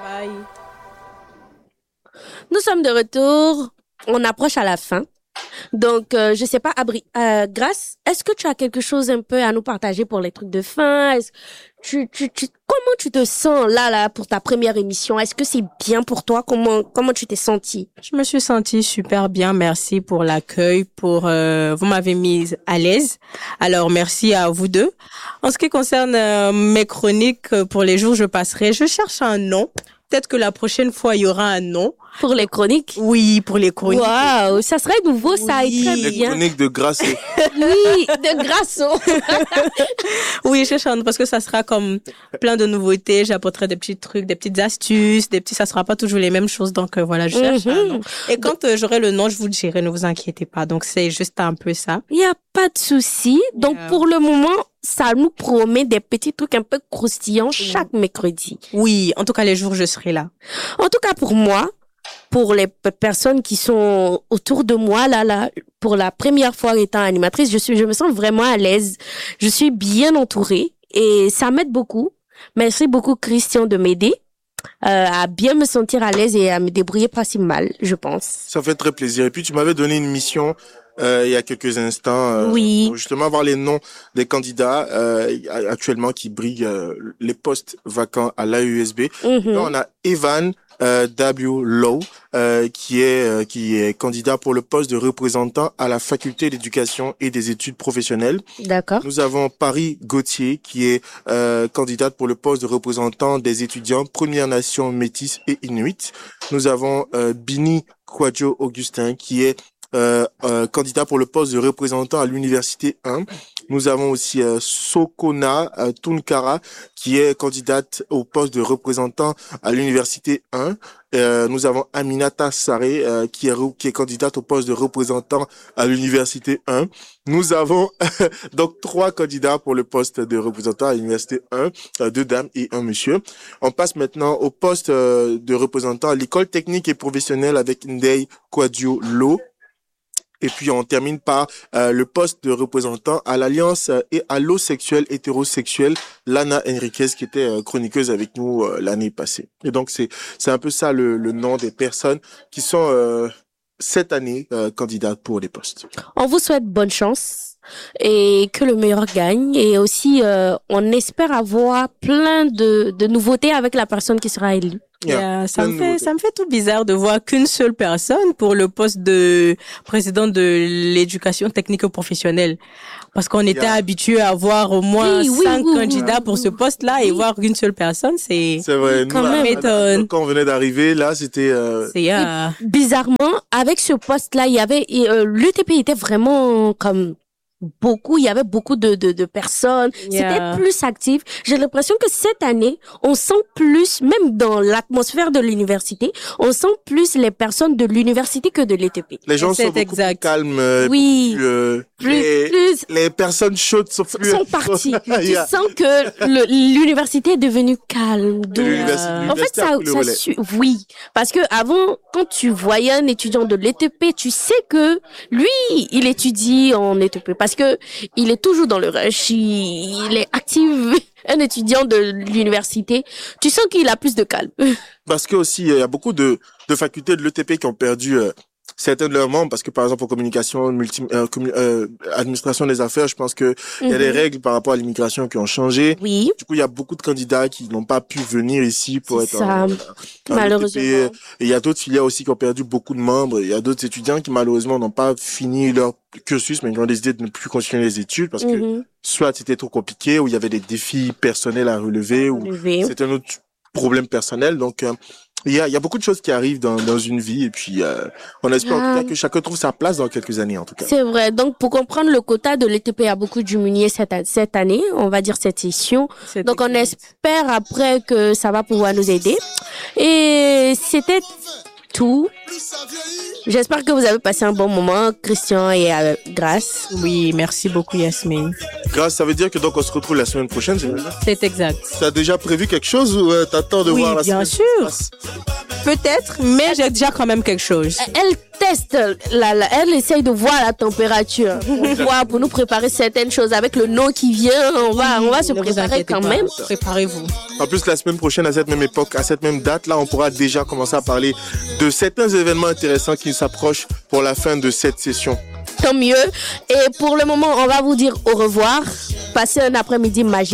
Bye. Nous sommes de retour. On approche à la fin. Donc, je sais pas, Grâce, est-ce que tu as quelque chose un peu à nous partager pour les trucs de fin? Comment tu te sens là, pour ta première émission? Est-ce que c'est bien pour toi? Comment tu t'es sentie? Je me suis sentie super bien. Merci pour l'accueil, vous m'avez mise à l'aise. Alors, merci à vous deux. En ce qui concerne mes chroniques, pour les jours, je cherche un nom. Peut-être que la prochaine fois, il y aura un nom. Pour les chroniques? Oui, pour les chroniques. Waouh, ça serait nouveau, ça est très bien. Les chroniques de Grasso. Oui, de Grasso. Oui, je cherche parce que ça sera comme plein de nouveautés. J'apporterai des petits trucs, des petites astuces, ça sera pas toujours les mêmes choses. Donc voilà, je cherche un nom. Et quand j'aurai le nom, je vous le dirai, ne vous inquiétez pas. Donc c'est juste un peu ça. Il y a pas de souci. Donc pour le moment, ça nous promet des petits trucs un peu croustillants chaque mercredi. Oui, en tout cas les jours je serai là. En tout cas pour moi, pour les personnes qui sont autour de moi là, pour la première fois étant animatrice, je me sens vraiment à l'aise. Je suis bien entourée et ça m'aide beaucoup. Merci beaucoup Christian de m'aider à bien me sentir à l'aise et à me débrouiller pas si mal, je pense. Ça fait très plaisir. Et puis tu m'avais donné une mission il y a quelques instants oui. pour justement avoir les noms des candidats actuellement qui briguent les postes vacants à l'AESB. Là, on a Evan W. Lowe, qui est candidat pour le poste de représentant à la faculté d'éducation et des études professionnelles. D'accord. Nous avons Paris Gauthier, qui est candidate pour le poste de représentant des étudiants Premières Nations métis et Inuit. Nous avons Bini Kwadjo Augustin, qui est candidat pour le poste de représentant à l'université 1. Nous avons aussi Sokona Tunkara, qui est candidate au poste de représentant à l'université 1. Nous avons Aminata Saré, qui est candidate au poste de représentant à l'université 1. Nous avons donc 3 candidats pour le poste de représentant à l'université 1, 2 dames et 1 monsieur. On passe maintenant au poste de représentant à l'école technique et professionnelle avec Ndei Kwadjo Lo. Et puis on termine par le poste de représentant à l'Alliance et allosexuelle hétérosexuelle, Lana Enriquez, qui était chroniqueuse avec nous l'année passée. Et donc c'est un peu ça le nom des personnes qui sont cette année candidates pour les postes. On vous souhaite bonne chance et que le meilleur gagne. Et aussi, on espère avoir plein de nouveautés avec la personne qui sera élue. Ça me fait tout bizarre de voir qu'une seule personne pour le poste de président de l'éducation technique professionnelle. Parce qu'on était habitué à voir au moins 5 candidats pour ce poste-là et voir qu'une seule personne, c'est vrai. Quand même. Quand on venait d'arriver, là, c'était... Bizarrement, avec ce poste-là, il y avait... l'UTP était vraiment comme... il y avait beaucoup de personnes. C'était plus actif. J'ai l'impression que cette année, on sent plus, même dans l'atmosphère de l'université, on sent plus les personnes de l'université que de l'ETP. Les gens sont beaucoup plus calmes. Oui. Les personnes chaudes sont parties. Tu sens que l'université est devenue calme. En fait, oui. Parce que avant, quand tu voyais un étudiant de l'ETP, tu sais que lui, il étudie en ETP. Parce que il est toujours dans le rush, il est actif, un étudiant de l'université. Tu sens qu'il a plus de calme. Parce que aussi, il y a beaucoup de facultés de l'ETP qui ont perdu certains de leurs membres, parce que par exemple en communication, administration des affaires, je pense que il y a des règles par rapport à l'immigration qui ont changé. Oui. Du coup, il y a beaucoup de candidats qui n'ont pas pu venir ici pour être malheureusement. Et il y a d'autres filières aussi qui ont perdu beaucoup de membres. Il y a d'autres étudiants qui malheureusement n'ont pas fini leur cursus, mais qui ont décidé de ne plus continuer les études parce que soit c'était trop compliqué, ou il y avait des défis personnels à relever, ou c'était un autre problème personnel. Donc il y a beaucoup de choses qui arrivent dans une vie, et puis on espère en tout cas que chacun trouve sa place dans quelques années en tout cas. C'est vrai. Donc pour comprendre, le quota de l'ETP a beaucoup diminué cette année, on va dire cette session. Donc on espère après que ça va pouvoir nous aider. Et c'était tout. J'espère que vous avez passé un bon moment, Christian et Grâce. Oui, merci beaucoup Yasmine. Grâce, ça veut dire que donc on se retrouve la semaine prochaine, c'est ça? C'est exact. T'as déjà prévu quelque chose ou t'attends de voir la semaine? Oui, bien sûr. peut-être, mais j'ai déjà quand même quelque chose. Elle teste, elle essaye de voir la température pour nous préparer certaines choses. Avec le nom qui vient, on va se préparer quand même. Préparez-vous. En plus, la semaine prochaine, à cette même époque, à cette même date, là, on pourra déjà commencer à parler de certains événements intéressants qui s'approchent pour la fin de cette session. Tant mieux. Et pour le moment, on va vous dire au revoir. Passez un après-midi magique.